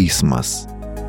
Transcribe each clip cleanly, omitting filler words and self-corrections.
teismas.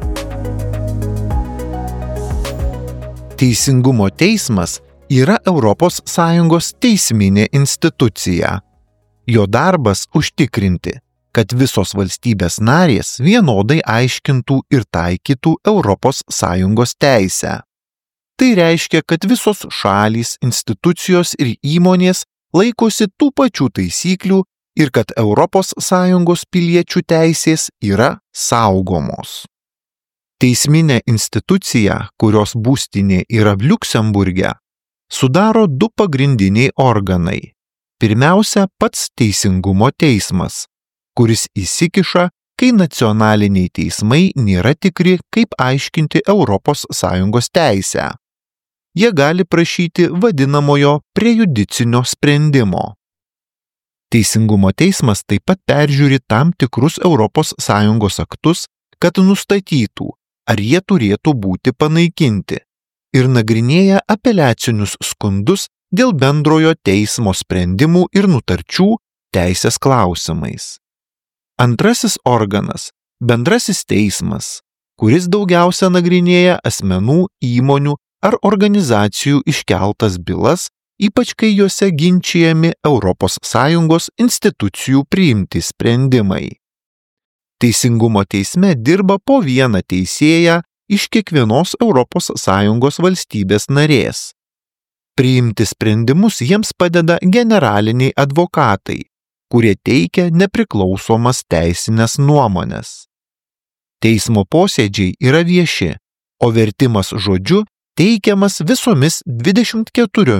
Teisingumo teismas yra ES teisminė institucija. Jo darbas užtikrinti, kad visos valstybės narės vienodai aiškintų ir taikytų ES teisę. Tai reiškia, kad visos šalys, institucijos ir įmonės laikosi tų pačių taisyklių ir kad ES piliečių teisės yra saugomos. Teisminė institucija, kurios būstinė yra Liuksemburge, sudaro du pagrindiniai organai. Pirmiausia, pats Teisingumo teismas, kuris įsikiša, kai nacionaliniai teismai nėra tikri, kaip aiškinti ES teisę. Jie gali prašyti vadinamojo prejudicinio sprendimo. Teisingumo teismas taip pat peržiūri tam tikrus ES aktus, kad nustatytų, ar jie turėtų būti panaikinti, ir nagrinėja apeliacinius skundus dėl bendrojo teismo sprendimų ir nutarčių teisės klausimais. Antrasis organas – bendrasis teismas, kuris daugiausia nagrinėja asmenų, įmonių ar organizacijų iškeltas bylas, ypač kai juose ginčijami ES institucijų priimti sprendimai. Teisingumo teisme dirba po vieną teisėją iš kiekvienos ES valstybės narės. Priimti sprendimus jiems padeda generaliniai advokatai, kurie teikia nepriklausomas teisinės nuomonės. Teismo posėdžiai yra vieši, o vertimas žodžiu teikiamas visomis 24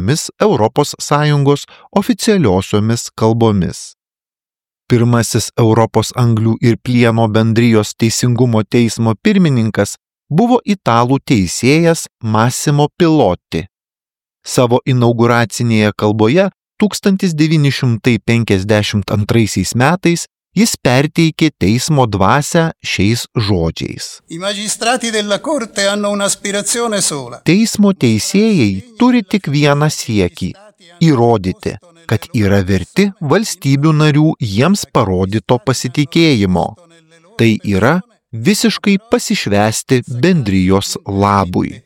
ES oficialiosiomis kalbomis. Pirmasis Europos anglių ir plieno bendrijos teisingumo teismo pirmininkas buvo italų teisėjas Massimo Pilotti. Savo inauguracinėje kalboje 1952 metais jis perteikė teismo dvasią šiais žodžiais. Teismo teisėjai turi tik vieną siekį – įrodyti, kad yra verti valstybių narių jiems parodyto pasitikėjimo. Tai yra visiškai pasišvęsti bendrijos labui.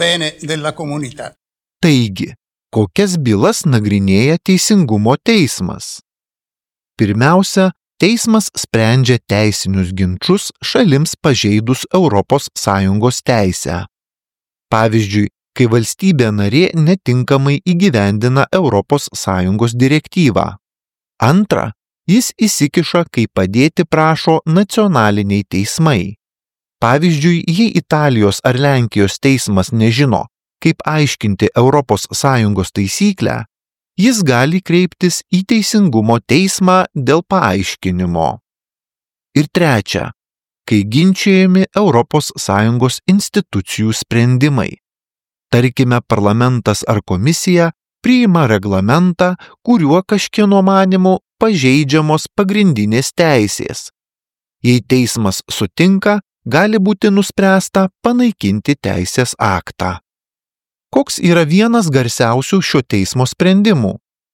Taigi, kokias bylas nagrinėja Teisingumo teismas? Pirmiausia, teismas sprendžia teisinius ginčus šalims pažeidus ES teisę. Pavyzdžiui, kai valstybė narė netinkamai įgyvendina ES direktyvą. Antra, jis įsikiša, kai padėti prašo nacionaliniai teismai. Pavyzdžiui, jei Italijos ar Lenkijos teismas nežino, kaip aiškinti ES taisyklę, jis gali kreiptis į Teisingumo teismą dėl paaiškinimo. Ir trečia, kai ginčijami ES institucijų sprendimai. Tarkime, parlamentas ar komisija priima reglamentą, kuriuo kažkieno manymu pažeidžiamos pagrindinės teisės. Jei teismas sutinka, gali būti nuspręsta panaikinti teisės aktą. Koks yra vienas garsiausių šio teismo sprendimų?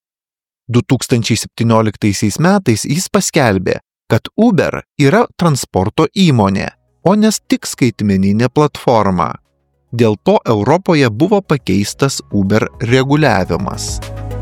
2017 metais jis paskelbė, kad Uber yra transporto įmonė, o ne tik skaitmeninė platforma. Dėl to Europoje buvo pakeistas Uber reguliavimas.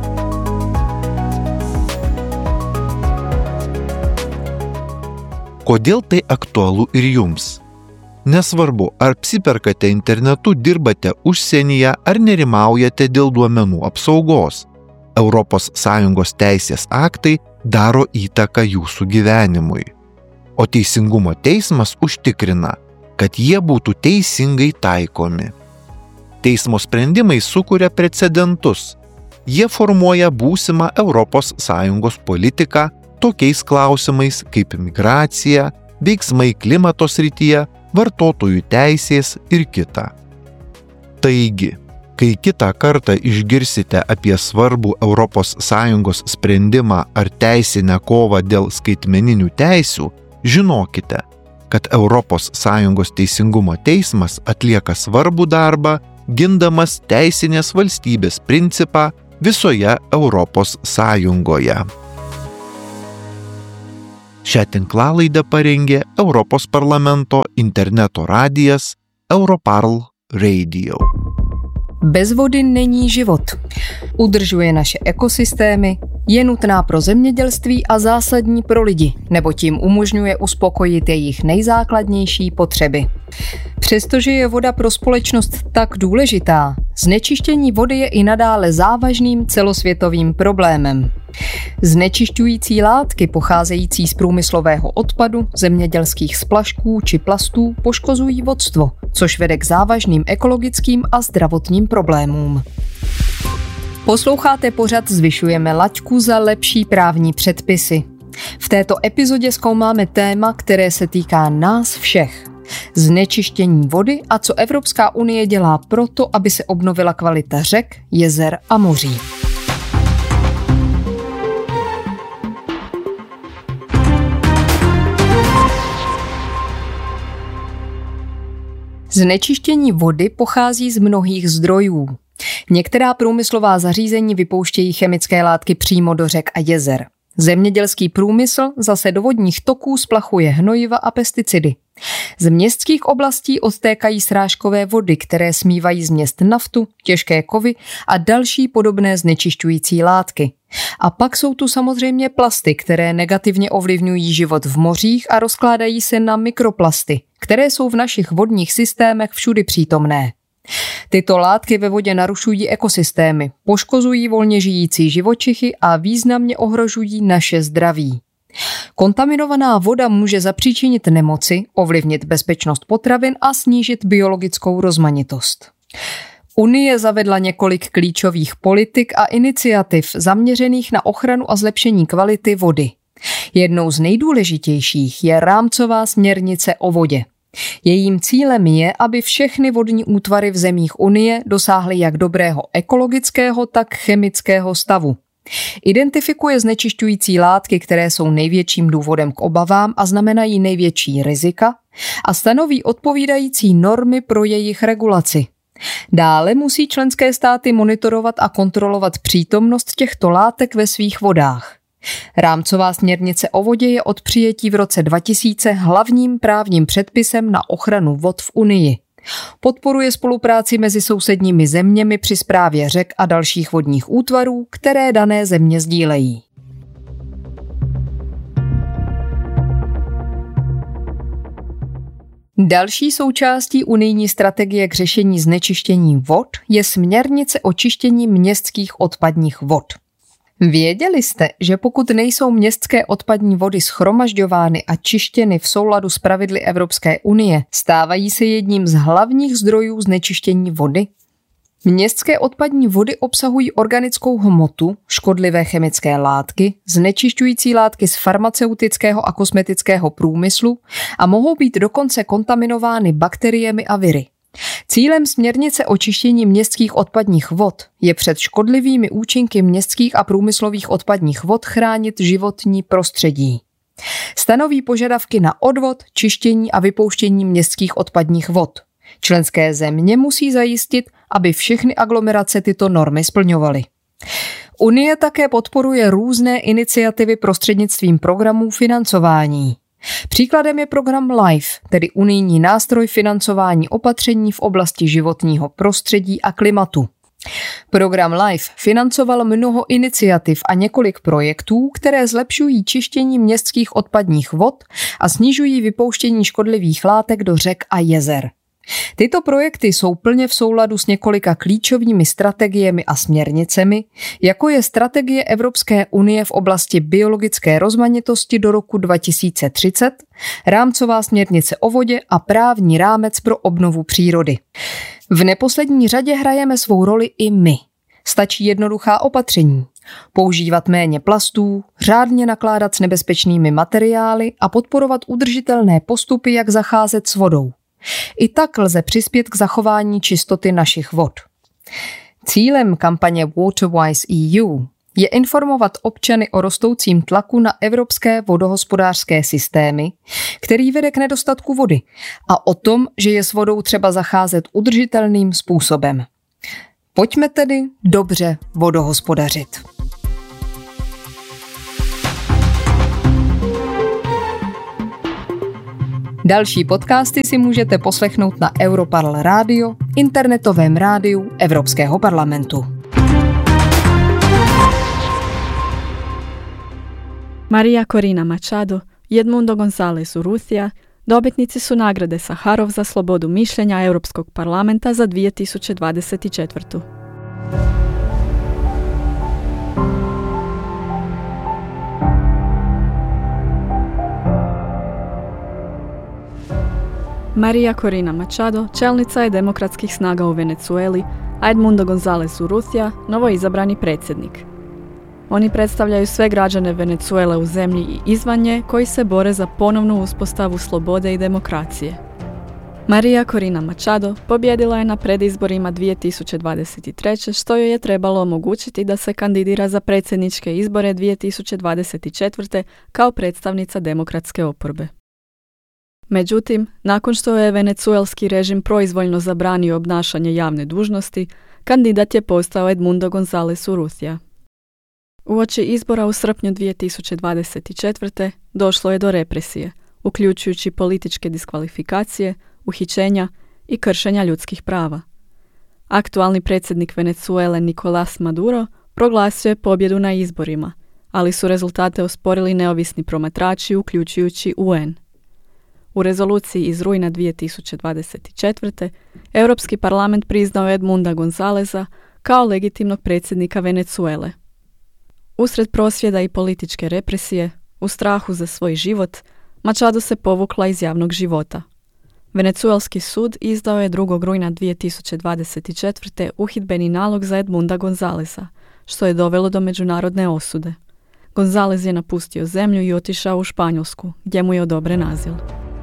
Kodėl tai aktualu ir jums? Nesvarbu, ar apsiperkate internetu, dirbate užsienyje ar nerimaujate dėl duomenų apsaugos. ES teisės aktai daro įtaką jūsų gyvenimui. O Teisingumo teismas užtikrina, kad jie būtų teisingai taikomi. Teismo sprendimai sukuria precedentus. Jie formuoja būsimą ES politiką tokiais klausimais kaip migracija, veiksmai klimato srityje, vartotojų teisės ir kita. Taigi, kai kitą kartą išgirsite apie svarbų ES sprendimą ar teisinę kovą dėl skaitmeninių teisių, žinokite, kad ES Teisingumo teismas atlieka svarbų darbą, gindamas teisinės valstybės principą visoje ES. Šią tinklalaidę parengė Europos parlamento interneto radijas Europarl Radio. Bez vody není život. Udržuje naše ekosystémy, je nutná pro zemědělství a zásadní pro lidi, nebo tím umožňuje uspokojit jejich nejzákladnější potřeby. Přestože je voda pro společnost tak důležitá, znečištění vody je i nadále závažným celosvětovým problémem. Znečišťující látky pocházející z průmyslového odpadu, zemědělských splašků či plastů poškozují vodstvo, což vede k závažným ekologickým a zdravotním problémům. Posloucháte pořad Zvyšujeme laťku za lepší právní předpisy. V této epizodě zkoumáme téma, které se týká nás všech. Znečištění vody a co Evropská unie dělá proto, aby se obnovila kvalita řek, jezer a moří. Znečištění vody pochází z mnohých zdrojů. Některá průmyslová zařízení vypouštějí chemické látky přímo do řek a jezer. Zemědělský průmysl zase do vodních toků splachuje hnojiva a pesticidy. Z městských oblastí odtékají srážkové vody, které smívají z měst naftu, těžké kovy a další podobné znečišťující látky. A pak jsou tu samozřejmě plasty, které negativně ovlivňují život v mořích a rozkládají se na mikroplasty, které jsou v našich vodních systémech všudy přítomné. Tyto látky ve vodě narušují ekosystémy, poškozují volně žijící živočichy a významně ohrožují naše zdraví. Kontaminovaná voda může zapříčinit nemoci, ovlivnit bezpečnost potravin a snížit biologickou rozmanitost. Unie zavedla několik klíčových politik a iniciativ zaměřených na ochranu a zlepšení kvality vody. Jednou z nejdůležitějších je rámcová směrnice o vodě. Jejím cílem je, aby všechny vodní útvary v zemích Unie dosáhly jak dobrého ekologického, tak chemického stavu. Identifikuje znečišťující látky, které jsou největším důvodem k obavám a znamenají největší rizika, a stanoví odpovídající normy pro jejich regulaci. Dále musí členské státy monitorovat a kontrolovat přítomnost těchto látek ve svých vodách. Rámcová směrnice o vodě je od přijetí v roce 2000 hlavním právním předpisem na ochranu vod v Unii. Podporuje spolupráci mezi sousedními zeměmi při správě řek a dalších vodních útvarů, které dané země sdílejí. Další součástí unijní strategie k řešení znečištění vod je směrnice o čištění městských odpadních vod. Věděli jste, že pokud nejsou městské odpadní vody shromažďovány a čištěny v souladu s pravidly Evropské unie, stávají se jedním z hlavních zdrojů znečištění vody? Městské odpadní vody obsahují organickou hmotu, škodlivé chemické látky, znečišťující látky z farmaceutického a kosmetického průmyslu a mohou být dokonce kontaminovány bakteriemi a viry. Cílem směrnice o čištění městských odpadních vod je před škodlivými účinky městských a průmyslových odpadních vod chránit životní prostředí. Stanoví požadavky na odvod, čištění a vypouštění městských odpadních vod. Členské země musí zajistit, aby všechny aglomerace tyto normy splňovaly. Unie také podporuje různé iniciativy prostřednictvím programů financování. Příkladem je program LIFE, tedy unijní nástroj financování opatření v oblasti životního prostředí a klimatu. Program LIFE financoval mnoho iniciativ a několik projektů, které zlepšují čištění městských odpadních vod a snižují vypouštění škodlivých látek do řek a jezer. Tyto projekty jsou plně v souladu s několika klíčovými strategiemi a směrnicemi, jako je strategie Evropské unie v oblasti biologické rozmanitosti do roku 2030, rámcová směrnice o vodě a právní rámec pro obnovu přírody. V neposlední řadě hrajeme svou roli i my. Stačí jednoduchá opatření. Používat méně plastů, řádně nakládat s nebezpečnými materiály a podporovat udržitelné postupy, jak zacházet s vodou. I tak lze přispět k zachování čistoty našich vod. Cílem kampaně Waterwise EU je informovat občany o rostoucím tlaku na evropské vodohospodářské systémy, který vede k nedostatku vody, a o tom, že je s vodou třeba zacházet udržitelným způsobem. Pojďme tedy dobře vodohospodařit. Další podcasty si můžete poslechnout na Europarl Radio, internetovém rádiu Evropského parlamentu. Maria Corina Machado i Edmundo González Urrutia dobitnici su nagrade Saharov za slobodu mišljenja Europskog parlamenta za 2024. Maria Corina Machado čelnica je demokratskih snaga u Venezueli, a Edmundo González Urrutia novoizabrani predsjednik. Oni predstavljaju sve građane Venezuele u zemlji i izvan nje koji se bore za ponovnu uspostavu slobode i demokracije. Maria Corina Machado pobjedila je na predizborima 2023. što joj je trebalo omogućiti da se kandidira za predsjedničke izbore 2024. kao predstavnica demokratske oporbe. Međutim, nakon što je venecuelski režim proizvoljno zabranio obnašanje javne dužnosti, kandidat je postao Edmundo González Urrutia. Uoči izbora u srpnju 2024. došlo je do represije, uključujući političke diskvalifikacije, uhićenja i kršenja ljudskih prava. Aktualni predsjednik Venezuele Nicolás Maduro proglasio je pobjedu na izborima, ali su rezultate osporili neovisni promatrači uključujući UN. U rezoluciji iz rujna 2024. Europski parlament priznao Edmunda Gonzáleza kao legitimnog predsjednika Venezuele. Usred prosvjeda i političke represije, u strahu za svoj život, Machado se povukla iz javnog života. Venecuelski sud izdao je 2. rujna 2024. uhidbeni nalog za Edmunda Gonzáleza, što je dovelo do međunarodne osude. González je napustio zemlju i otišao u Španjolsku, gdje mu je odobren azil.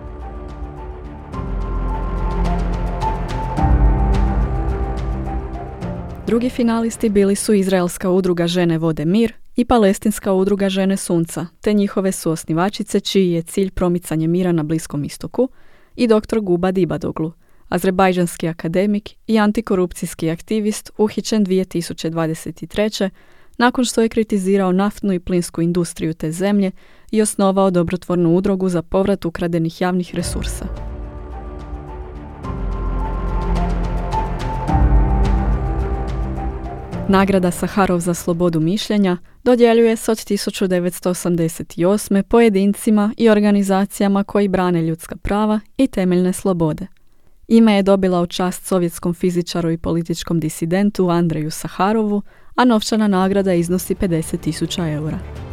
Drugi finalisti bili su izraelska udruga Žene vode mir i palestinska udruga Žene sunca, te njihove suosnivačice čiji je cilj promicanje mira na Bliskom istoku, i dr. Gubad Ibadoglu, azerbajdžanski akademik i antikorupcijski aktivist uhićen 2023. nakon što je kritizirao naftnu i plinsku industriju te zemlje i osnovao dobrotvornu udrugu za povrat ukradenih javnih resursa. Nagrada Saharov za slobodu mišljenja dodjeljuje se od 1988. pojedincima i organizacijama koji brane ljudska prava i temeljne slobode. Ime je dobila u čast sovjetskom fizičaru i političkom disidentu Andreju Saharovu, a novčana nagrada iznosi 50.000 eura.